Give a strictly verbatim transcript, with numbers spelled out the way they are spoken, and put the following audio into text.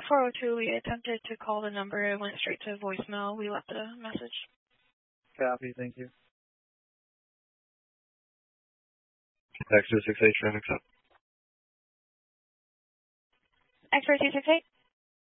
four oh two, we attempted to call the number. It went straight to voicemail. We left a message. Copy, thank you. X two six eight, trying to accept. X ray two six eight?